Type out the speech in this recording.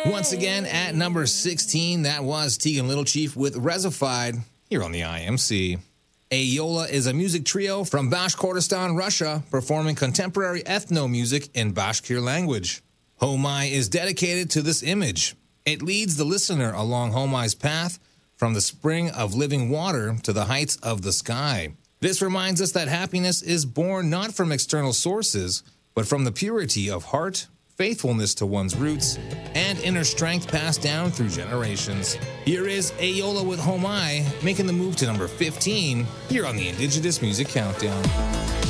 Once again, at number 16, that was Tegan Little Chief with Rezified here on the IMC. Ayola is a music trio from Bashkortostan, Russia, performing contemporary ethno music in Bashkir language. Homai is dedicated to this image. It leads the listener along Homai's path from the spring of living water to the heights of the sky. This reminds us that happiness is born not from external sources, but from the purity of heart, faithfulness to one's roots, and inner strength passed down through generations. Here is Ayola with Homai, making the move to number 15 here on the Indigenous Music Countdown.